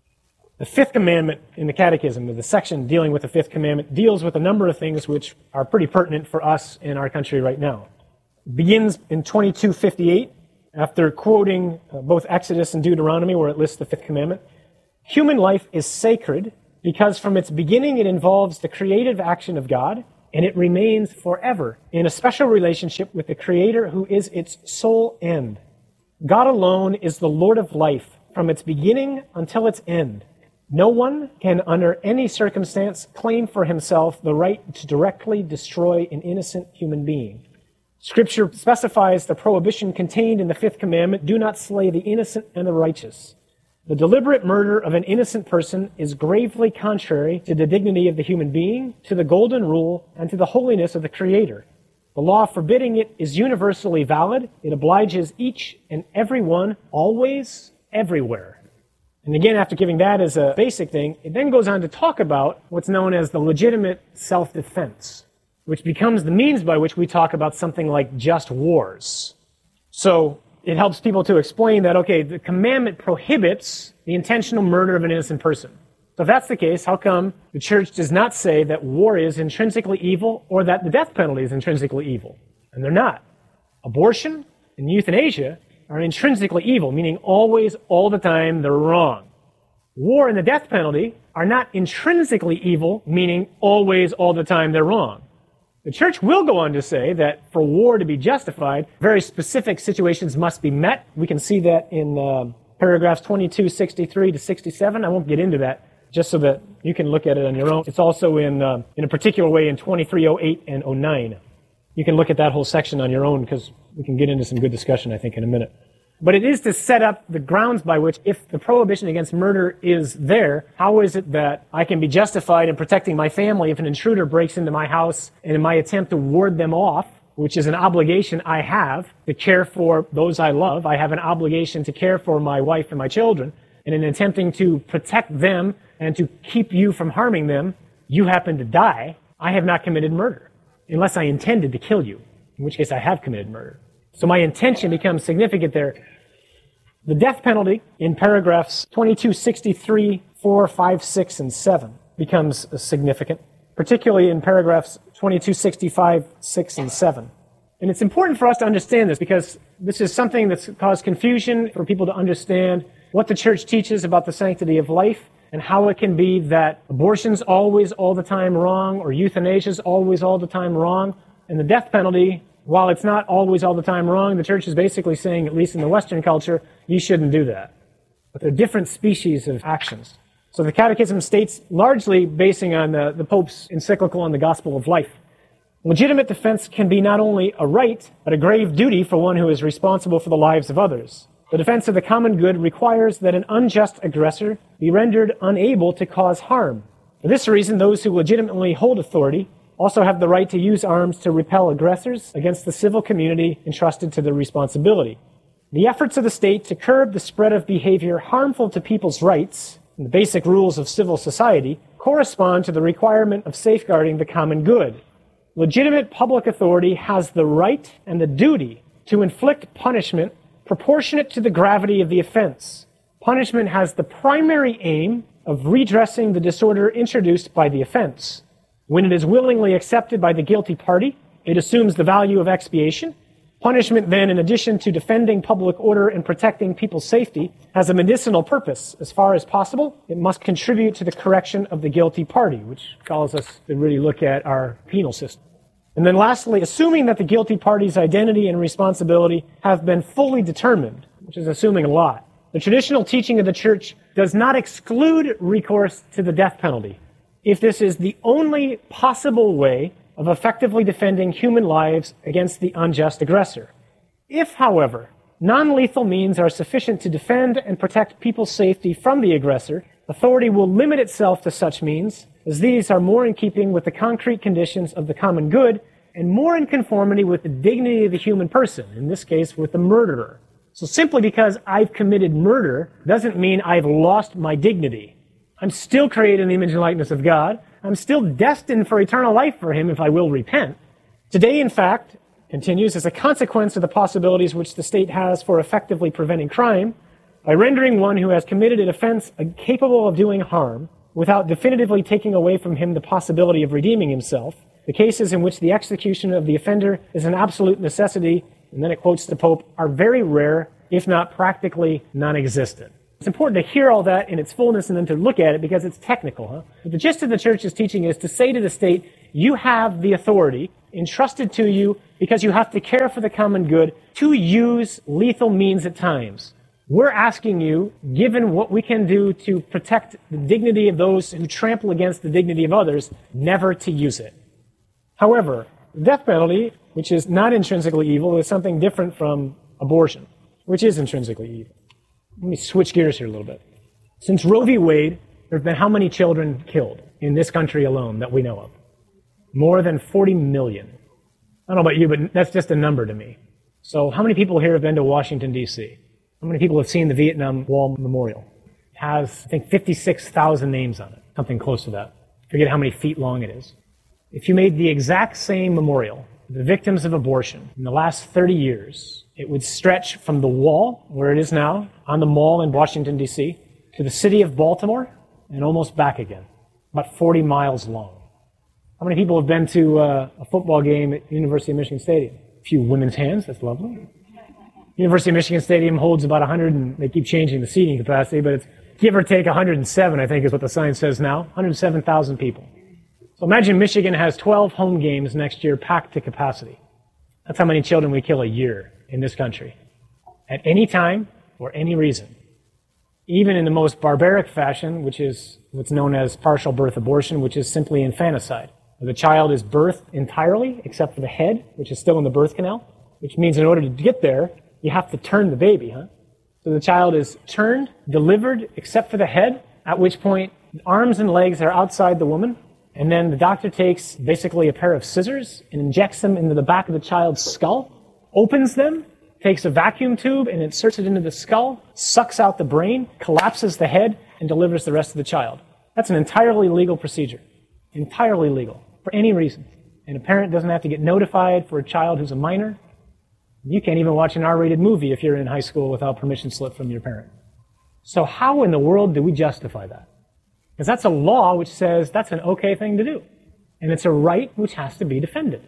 The fifth commandment in the Catechism, the section dealing with the fifth commandment, deals with a number of things which are pretty pertinent for us in our country right now. It begins in twenty-two fifty-eight, after quoting uh, both Exodus and Deuteronomy, where it lists the fifth commandment. Human life is sacred because from its beginning it involves the creative action of God, and it remains forever in a special relationship with the Creator who is its sole end. God alone is the Lord of life from its beginning until its end. No one can, under any circumstance, claim for himself the right to directly destroy an innocent human being. Scripture specifies the prohibition contained in the fifth commandment, do not slay the innocent and the righteous. The deliberate murder of an innocent person is gravely contrary to the dignity of the human being, to the golden rule, and to the holiness of the Creator. The law forbidding it is universally valid. It obliges each and every one, always, everywhere. And again, after giving that as a basic thing, it then goes on to talk about what's known as the legitimate self-defense, which becomes the means by which we talk about something like just wars. So it helps people to explain that, okay, the commandment prohibits the intentional murder of an innocent person. So if that's the case, how come the Church does not say that war is intrinsically evil or that the death penalty is intrinsically evil? And they're not. Abortion and euthanasia are intrinsically evil, meaning always, all the time, they're wrong. War and the death penalty are not intrinsically evil, meaning always, all the time, they're wrong. The church will go on to say that for war to be justified, very specific situations must be met. We can see that in uh, paragraphs twenty-two sixty-three to sixty-seven. I won't get into that, just so that you can look at it on your own. It's also in uh, in a particular way in twenty-three oh eight and oh nine. You can look at that whole section on your own, because we can get into some good discussion, I think, in a minute. But it is to set up the grounds by which, if the prohibition against murder is there, how is it that I can be justified in protecting my family if an intruder breaks into my house, and in my attempt to ward them off, which is an obligation I have to care for those I love. I have an obligation to care for my wife and my children. And in attempting to protect them and to keep you from harming them, you happen to die. I have not committed murder, unless I intended to kill you, in which case I have committed murder. So my intention becomes significant there. The death penalty in paragraphs twenty-two sixty-three, four, five, six, and seven becomes significant, particularly in paragraphs twenty-two sixty-five, six, and seven. And it's important for us to understand this, because this is something that's caused confusion for people to understand what the church teaches about the sanctity of life, and how it can be that abortion's always all the time wrong, or euthanasia's always all the time wrong. And the death penalty, while it's not always all the time wrong, the church is basically saying, at least in the Western culture, you shouldn't do that. But they're different species of actions. So the Catechism states, largely basing on the, the Pope's encyclical on the gospel of life, legitimate defense can be not only a right, but a grave duty for one who is responsible for the lives of others. The defense of the common good requires that an unjust aggressor be rendered unable to cause harm. For this reason, those who legitimately hold authority also have the right to use arms to repel aggressors against the civil community entrusted to their responsibility. The efforts of the state to curb the spread of behavior harmful to people's rights and the basic rules of civil society correspond to the requirement of safeguarding the common good. Legitimate public authority has the right and the duty to inflict punishment proportionate to the gravity of the offense. Punishment has the primary aim of redressing the disorder introduced by the offense. When it is willingly accepted by the guilty party, it assumes the value of expiation. Punishment then, in addition to defending public order and protecting people's safety, has a medicinal purpose. As far as possible, it must contribute to the correction of the guilty party, which calls us to really look at our penal system. And then lastly, assuming that the guilty party's identity and responsibility have been fully determined, which is assuming a lot, the traditional teaching of the Church does not exclude recourse to the death penalty, if this is the only possible way of effectively defending human lives against the unjust aggressor. If, however, non-lethal means are sufficient to defend and protect people's safety from the aggressor, authority will limit itself to such means, as these are more in keeping with the concrete conditions of the common good and more in conformity with the dignity of the human person, in this case with the murderer. So simply because I've committed murder doesn't mean I've lost my dignity. I'm still created in the image and likeness of God. I'm still destined for eternal life for him if I will repent. Today, in fact, continues, as a consequence of the possibilities which the state has for effectively preventing crime, by rendering one who has committed an offense capable of doing harm, without definitively taking away from him the possibility of redeeming himself, the cases in which the execution of the offender is an absolute necessity, and then it quotes the Pope, are very rare, if not practically non-existent. It's important to hear all that in its fullness and then to look at it because it's technical. Huh? But the gist of the Church's teaching is to say to the state, you have the authority entrusted to you because you have to care for the common good to use lethal means at times. We're asking you, given what we can do to protect the dignity of those who trample against the dignity of others, never to use it. However, the death penalty, which is not intrinsically evil, is something different from abortion, which is intrinsically evil. Let me switch gears here a little bit. Since Roe v. Wade, there have been how many children killed in this country alone that we know of? More than forty million. I don't know about you, but that's just a number to me. So how many people here have been to Washington, D C? How many people have seen the Vietnam Wall Memorial? It has, I think, fifty-six thousand names on it, something close to that. I forget how many feet long it is. If you made the exact same memorial, the victims of abortion, in the last thirty years, it would stretch from the wall, where it is now, on the Mall in Washington, D C, to the city of Baltimore, and almost back again, about forty miles long. How many people have been to uh, a football game at University of Michigan Stadium? A few women's hands, that's lovely. University of Michigan Stadium holds about one hundred, and they keep changing the seating capacity, but it's give or take one hundred seven, I think is what the sign says now, one hundred seven thousand people. So imagine Michigan has twelve home games next year packed to capacity. That's how many children we kill a year in this country. At any time, for any reason. Even in the most barbaric fashion, which is what's known as partial birth abortion, which is simply infanticide. The child is birthed entirely, except for the head, which is still in the birth canal, which means in order to get there, you have to turn the baby, huh? So the child is turned, delivered, except for the head, at which point arms and legs are outside the woman, and then the doctor takes basically a pair of scissors and injects them into the back of the child's skull, opens them, takes a vacuum tube and inserts it into the skull, sucks out the brain, collapses the head, and delivers the rest of the child. That's an entirely legal procedure. Entirely legal. For any reason. And a parent doesn't have to get notified for a child who's a minor. You can't even watch an R-rated movie if you're in high school without permission slip from your parent. So how in the world do we justify that? Because that's a law which says that's an okay thing to do. And it's a right which has to be defended.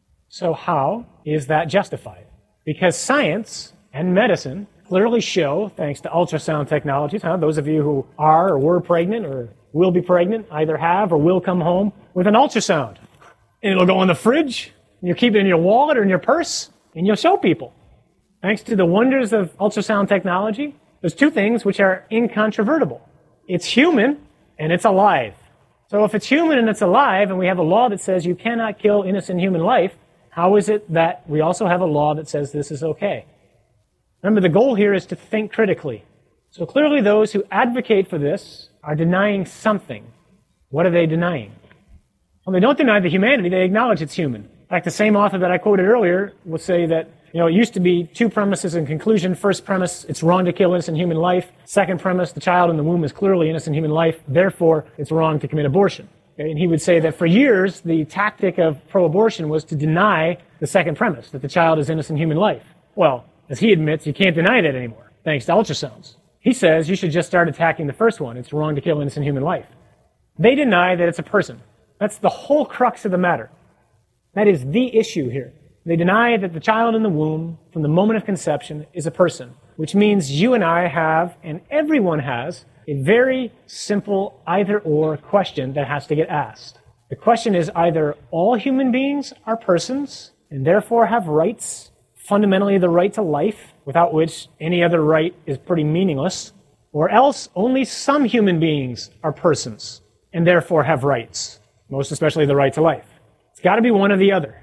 So how is that justified? Because science and medicine clearly show, thanks to ultrasound technologies, huh, those of you who are or were pregnant or will be pregnant either have or will come home with an ultrasound. And it'll go in the fridge, and you'll keep it in your wallet or in your purse, and you'll show people. Thanks to the wonders of ultrasound technology, there's two things which are incontrovertible. It's human, and it's alive. So if it's human and it's alive, and we have a law that says you cannot kill innocent human life, how is it that we also have a law that says this is okay? Remember, the goal here is to think critically. So clearly those who advocate for this are denying something. What are they denying? Well, they don't deny the humanity, they acknowledge it's human. In fact, the same author that I quoted earlier will say that, you know, it used to be two premises in conclusion. First premise, it's wrong to kill innocent human life. Second premise, the child in the womb is clearly innocent human life, therefore it's wrong to commit abortion. Okay? And he would say that for years, the tactic of pro-abortion was to deny the second premise, that the child is innocent human life. Well, as he admits, you can't deny that anymore, thanks to ultrasounds. He says you should just start attacking the first one. It's wrong to kill innocent human life. They deny that it's a person. That's the whole crux of the matter. That is the issue here. They deny that the child in the womb, from the moment of conception, is a person, which means you and I have, and everyone has, a very simple either-or question that has to get asked. The question is either all human beings are persons, and therefore have rights, fundamentally the right to life, without which any other right is pretty meaningless, or else only some human beings are persons, and therefore have rights, most especially the right to life. It's got to be one or the other.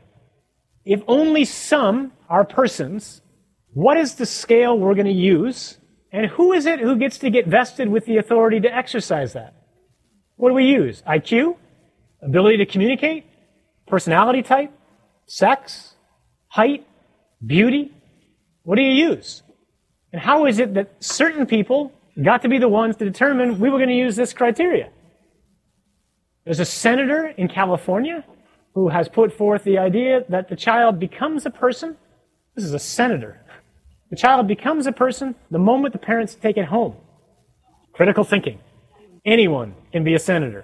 If only some are persons, what is the scale we're going to use, and who is it who gets to get vested with the authority to exercise that? What do we use? I Q? Ability to communicate? Personality type? Sex? Height? Beauty? What do you use? And how is it that certain people got to be the ones to determine we were going to use this criteria? There's a senator in California who has put forth the idea that the child becomes a person. This is a senator. The child becomes a person the moment the parents take it home. Critical thinking. Anyone can be a senator.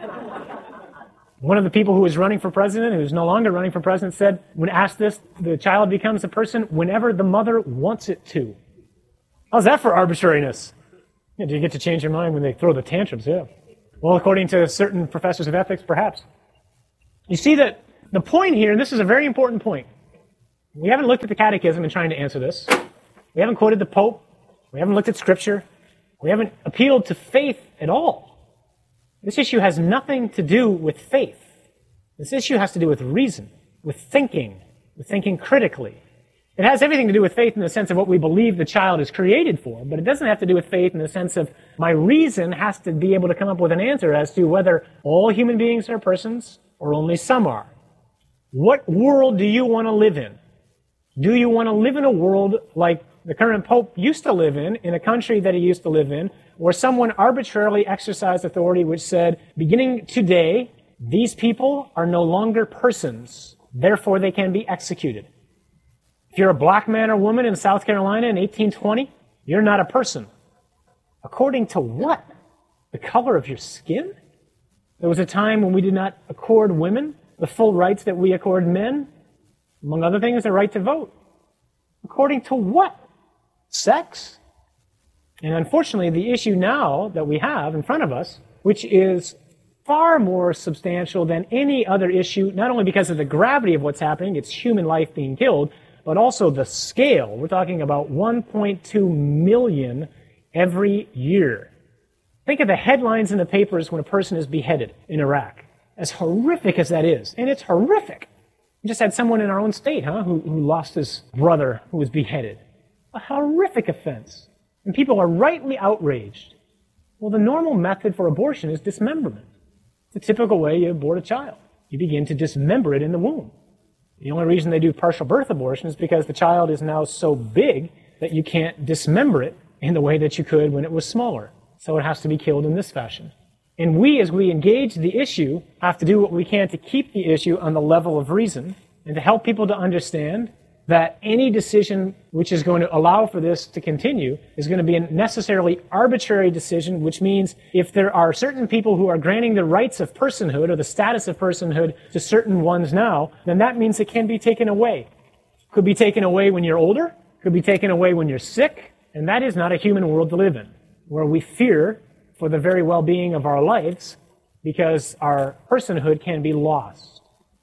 One of the people who was running for president, who's no longer running for president, said, when asked this, the child becomes a person whenever the mother wants it to. How's that for arbitrariness? Yeah, do you get to change your mind when they throw the tantrums? Yeah. Well, according to certain professors of ethics, perhaps. You see that the point here, and this is a very important point, we haven't looked at the catechism in trying to answer this. We haven't quoted the Pope. We haven't looked at Scripture. We haven't appealed to faith at all. This issue has nothing to do with faith. This issue has to do with reason, with thinking, with thinking critically. It has everything to do with faith in the sense of what we believe the child is created for, but it doesn't have to do with faith in the sense of my reason has to be able to come up with an answer as to whether all human beings are persons or only some are. What world do you want to live in? Do you want to live in a world like the current Pope used to live in, in a country that he used to live in, where someone arbitrarily exercised authority which said, beginning today, these people are no longer persons, therefore they can be executed. If you're a black man or woman in South Carolina in eighteen twenty, you're not a person. According to what? The color of your skin? There was a time when we did not accord women the full rights that we accord men, among other things, the right to vote. According to what? Sex? And unfortunately, the issue now that we have in front of us, which is far more substantial than any other issue, not only because of the gravity of what's happening, it's human life being killed, but also the scale. We're talking about one point two million every year. Think of the headlines in the papers when a person is beheaded in Iraq. As horrific as that is, and it's horrific. We just had someone in our own state, huh, who, who lost his brother who was beheaded. A horrific offense. And people are rightly outraged. Well, the normal method for abortion is dismemberment. It's a typical way you abort a child. You begin to dismember it in the womb. The only reason they do partial birth abortion is because the child is now so big that you can't dismember it in the way that you could when it was smaller. So it has to be killed in this fashion. And we, as we engage the issue, have to do what we can to keep the issue on the level of reason and to help people to understand that any decision which is going to allow for this to continue is going to be a necessarily arbitrary decision, which means if there are certain people who are granting the rights of personhood or the status of personhood to certain ones now, then that means it can be taken away. Could be taken away when you're older, could be taken away when you're sick, and that is not a human world to live in, where we fear for the very well-being of our lives because our personhood can be lost.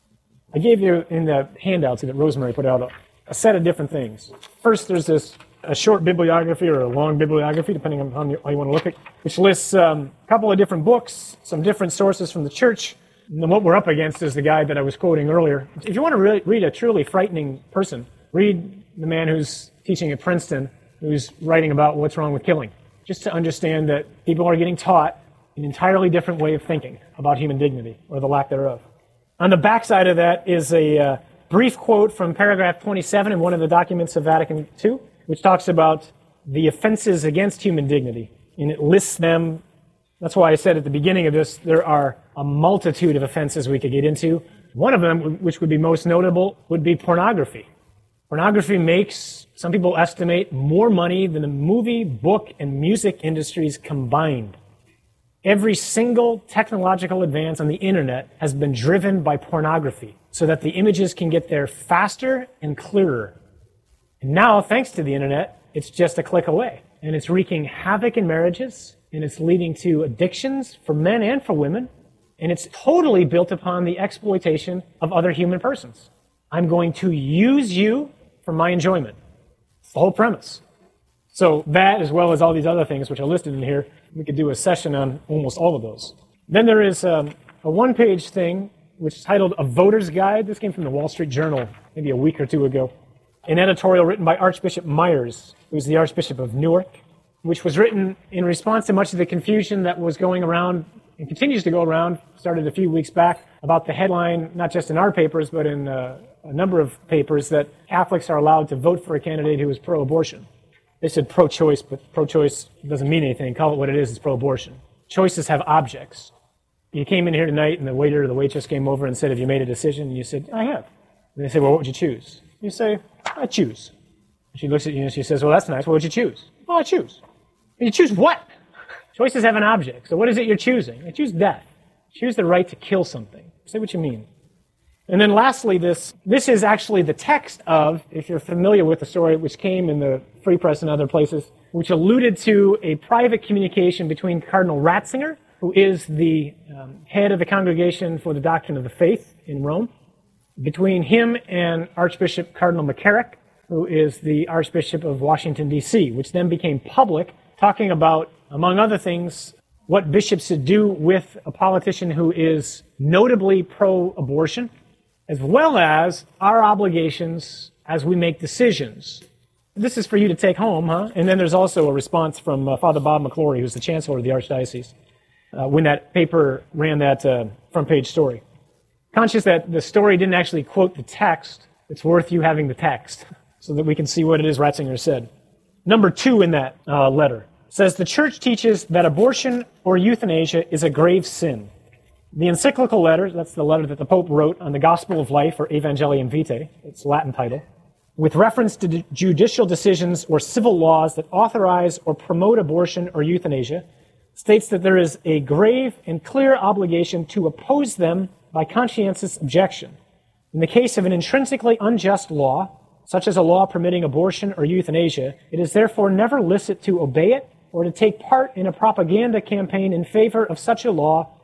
I gave you in the handouts that Rosemary put out a, a set of different things. First, there's this a short bibliography or a long bibliography, depending on how you, how you want to look at it, which lists um, a couple of different books, some different sources from the church. And then what we're up against is the guy that I was quoting earlier. If you want to really read a truly frightening person, read the man who's teaching at Princeton, who's writing about what's wrong with killing, just to understand that people are getting taught an entirely different way of thinking about human dignity, or the lack thereof. On the backside of that is a uh, brief quote from paragraph twenty-seven in one of the documents of Vatican Two, which talks about the offenses against human dignity, and it lists them. That's why I said at the beginning of this, there are a multitude of offenses we could get into. One of them, which would be most notable, would be pornography. Pornography makes, some people estimate, more money than the movie, book, and music industries combined. Every single technological advance on the internet has been driven by pornography so that the images can get there faster and clearer. And now, thanks to the internet, it's just a click away. And it's wreaking havoc in marriages, and it's leading to addictions for men and for women, and it's totally built upon the exploitation of other human persons. I'm going to use you for my enjoyment. It's the whole premise. So that, as well as all these other things which are listed in here, we could do a session on almost all of those. Then there is um, a one-page thing which is titled A Voter's Guide. This came from the Wall Street Journal maybe a week or two ago. An editorial written by Archbishop Myers, who's the Archbishop of Newark, which was written in response to much of the confusion that was going around and continues to go around, started a few weeks back, about the headline, not just in our papers, but in uh, a number of papers, that Catholics are allowed to vote for a candidate who is pro-abortion. They said pro-choice, but pro-choice doesn't mean anything. Call it what it is, it's pro-abortion. Choices have objects. You came in here tonight and the waiter or the waitress came over and said, have you made a decision? And you said, I have. And they say, well, what would you choose? You say, I choose. And she looks at you and she says, well, that's nice. What would you choose? Well, I choose. And you choose what? Choices have an object. So what is it you're choosing? I choose death. Choose the right to kill something. Say what you mean. And then lastly, this this is actually the text of, if you're familiar with the story, which came in the Free Press and other places, which alluded to a private communication between Cardinal Ratzinger, who is the um, head of the Congregation for the Doctrine of the Faith in Rome, between him and Archbishop Cardinal McCarrick, who is the Archbishop of Washington, D C, which then became public, talking about, among other things, what bishops should do with a politician who is notably pro-abortion, as well as our obligations as we make decisions. This is for you to take home, huh? And then there's also a response from uh, Father Bob McClory, who's the Chancellor of the Archdiocese, uh, when that paper ran that uh, front-page story. Conscious that the story didn't actually quote the text, it's worth you having the text so that we can see what it is Ratzinger said. Number two in that uh, letter says, the Church teaches that abortion or euthanasia is a grave sin. The encyclical letter, that's the letter that the Pope wrote on the Gospel of Life, or Evangelium Vitae, its Latin title, with reference to d- judicial decisions or civil laws that authorize or promote abortion or euthanasia, states that there is a grave and clear obligation to oppose them by conscientious objection. In the case of an intrinsically unjust law, such as a law permitting abortion or euthanasia, it is therefore never licit to obey it or to take part in a propaganda campaign in favor of such a law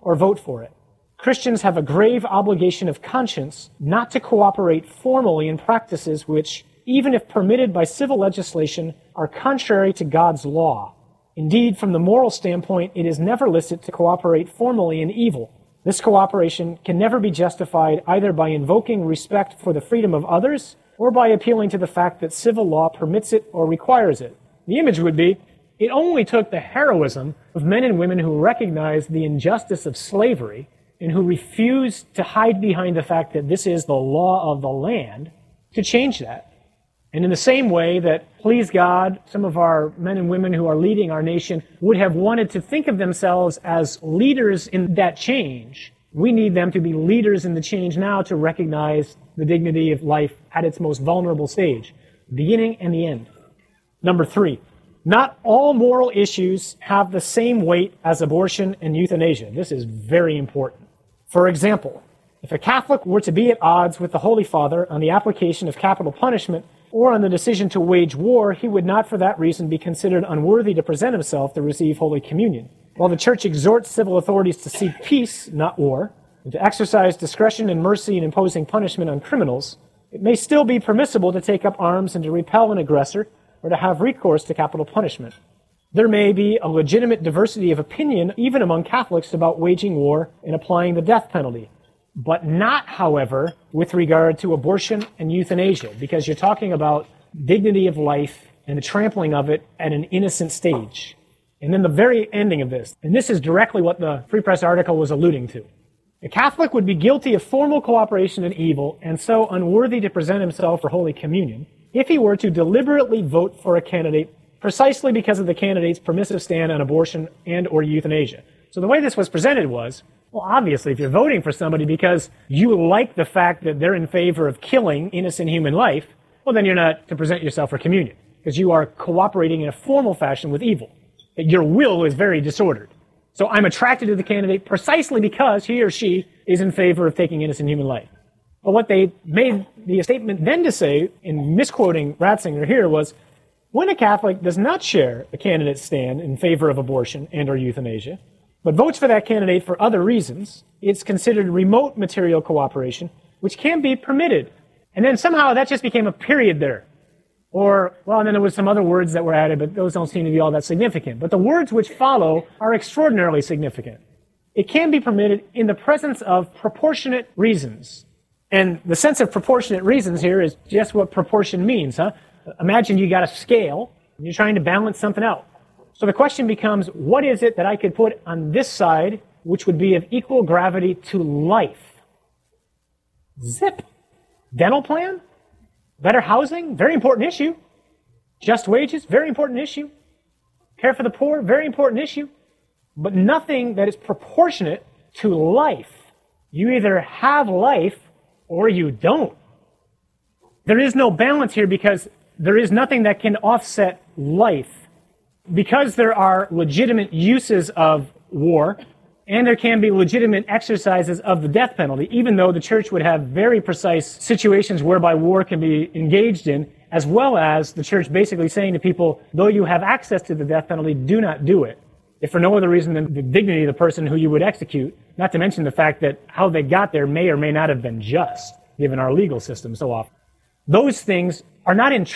or vote for it. Christians have a grave obligation of conscience not to cooperate formally in practices which, even if permitted by civil legislation, are contrary to God's law. Indeed, from the moral standpoint, it is never licit to cooperate formally in evil. This cooperation can never be justified either by invoking respect for the freedom of others or by appealing to the fact that civil law permits it or requires it. The image would be, it only took the heroism of men and women who recognized the injustice of slavery and who refused to hide behind the fact that this is the law of the land to change that. And in the same way that, please God, some of our men and women who are leading our nation would have wanted to think of themselves as leaders in that change, we need them to be leaders in the change now to recognize the dignity of life at its most vulnerable stage, beginning and the end. Number three, not all moral issues have the same weight as abortion and euthanasia. This is very important. For example, if a Catholic were to be at odds with the Holy Father on the application of capital punishment or on the decision to wage war, he would not for that reason be considered unworthy to present himself to receive Holy Communion. While the Church exhorts civil authorities to seek peace, not war, and to exercise discretion and mercy in imposing punishment on criminals, it may still be permissible to take up arms and to repel an aggressor or to have recourse to capital punishment. There may be a legitimate diversity of opinion even among Catholics about waging war and applying the death penalty, but not, however, with regard to abortion and euthanasia, because you're talking about dignity of life and the trampling of it at an innocent stage. And then the very ending of this, and this is directly what the Free Press article was alluding to. A Catholic would be guilty of formal cooperation in evil and so unworthy to present himself for Holy Communion if he were to deliberately vote for a candidate precisely because of the candidate's permissive stand on abortion and or euthanasia. So the way this was presented was, well, obviously, if you're voting for somebody because you like the fact that they're in favor of killing innocent human life, well, then you're not to present yourself for communion because you are cooperating in a formal fashion with evil. Your will is very disordered. So I'm attracted to the candidate precisely because he or she is in favor of taking innocent human life. But what they made the statement then to say, in misquoting Ratzinger here, was when a Catholic does not share a candidate's stand in favor of abortion and or euthanasia, but votes for that candidate for other reasons, it's considered remote material cooperation, which can be permitted. And then somehow that just became a period there. Or, well, and then there was some other words that were added, but those don't seem to be all that significant. But the words which follow are extraordinarily significant. It can be permitted in the presence of proportionate reasons. And the sense of proportionate reasons here is just what proportion means, huh? Imagine you got a scale, and you're trying to balance something out. So the question becomes, what is it that I could put on this side which would be of equal gravity to life? Zip. Dental plan? Better housing? Very important issue. Just wages? Very important issue. Care for the poor? Very important issue. But nothing that is proportionate to life. You either have life or you don't. There is no balance here because there is nothing that can offset life. Because there are legitimate uses of war, and there can be legitimate exercises of the death penalty, even though the church would have very precise situations whereby war can be engaged in, as well as the church basically saying to people, though you have access to the death penalty, do not do it. If for no other reason than the dignity of the person who you would execute, not to mention the fact that how they got there may or may not have been just, given our legal system so often. Those things are not in